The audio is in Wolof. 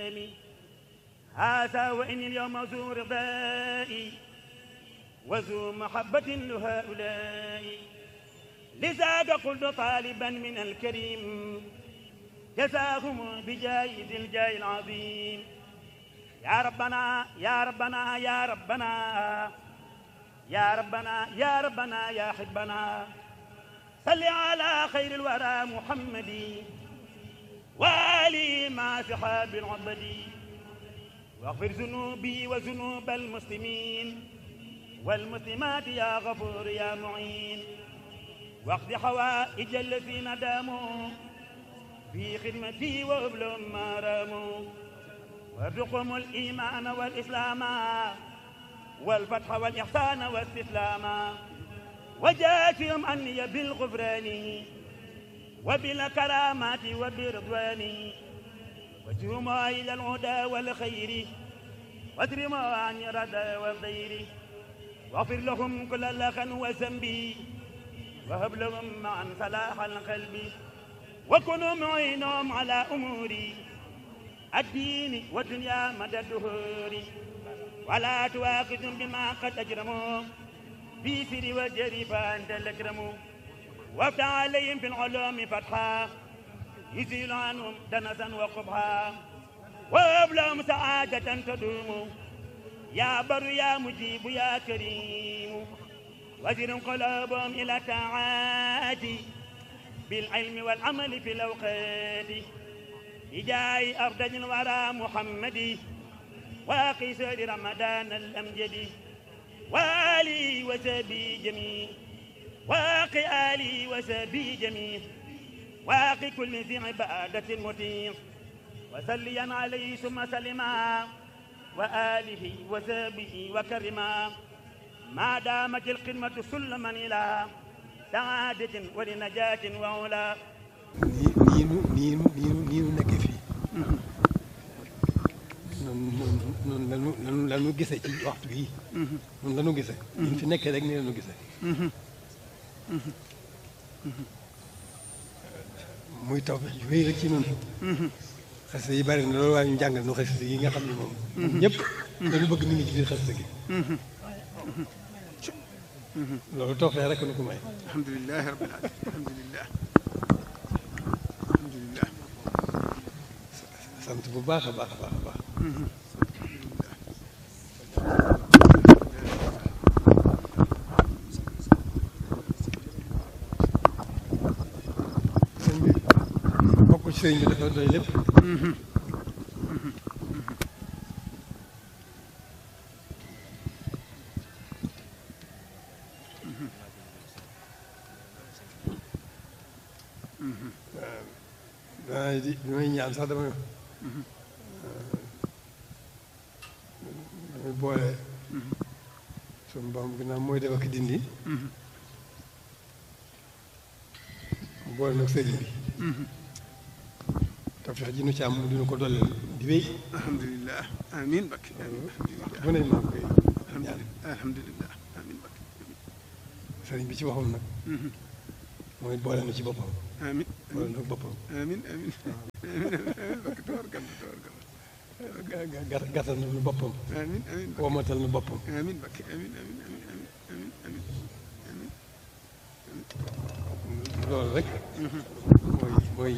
هذا وإني اليوم ذو رضائي وذو محبة لهؤلاء، لذاك قلت طالبا من الكريم جزاهم بجايد الجاي العظيم. يا ربنا يا ربنا يا ربنا يا ربنا يا ربنا يا حبنا، صل على خير الورى محمد وآله مع صحاب العبد، واغفر ذنوبي وذنوب المسلمين والمسلمات يا غفور يا معين، واقض حوائج الذين داموا في خدمتي وابلهم ما راموا، وارزقهم الإيمان والإسلام والفتح والإحسان والاستسلام، وجازهم عني بالغفران وبالكرامات وبرضوان، وجهما إلى الهدى والخير واجرما عن الردى والضير، واغفر لهم كل لغا وذنب وهب لهم معا صلاح القلب، وكونوا معينهم على أمور الدين والدنيا مدى الدهور، ولا تواخذهم بما قد أجرموا في سر والجري فأنت الأكرم، وافتح عليهم في العلوم فتحا يزيل عنهم دنسا وقبحا، وهب لهم سعادة تدوم يا بر يا مجيب يا كريم، وزر قلوبهم إلى الطاعات بالعلم والعمل في الأوقات، بجاه أفضل الورى محمد واقي سر رمضان الأمجد، وآله وسبي جميع واقي آله وسبي جميع، واقي كل ذي عبادة مطيع، وسليا عليه ثم سلما وآله وسبه وكرما، ما دامت الخدمة سلما إلى سعادة ولنجاة وعلا. nii nu nekk fii noonu la ñu gisee ci waxtu bii noonu la ñu gisee ñu fi nekkee rek nii la ñu gisee muy taw yu wéy rek ci noonu xasida yi bari na loolu waaye ñu jàngal nu xasida yi nga xam ne moom ñëpp dañu bëgg mi ngi ci biir xasida gi loolu tawfeex rek nu ko may. alhamdulilah rabbil alamin alhamdulilah alhamdulilah. sant bu baax a baax a baax a baax. sëñ bi bokk ci sëñ bi dafa doy lépp. bi may ñaan sax damay boole suñu borom ginnaaw mooy def ak dindi mu boole nag sëriñ bi tawfeex ji nu ci am mu dina ko dolleel di wéy alhamdulilah amiin bakki bu ne maa koy ñaan alhamdulilah amiin bakki sëriñ bi ci waxam nag mooy boole na ci boppam amiin boole na boppam amiin amiin amiin bakki tabarkalla gàttal na nu boppam amiin amiin womatal na boppam amiin bakki amiin amiin amiin amiin amiin loolu rek mooy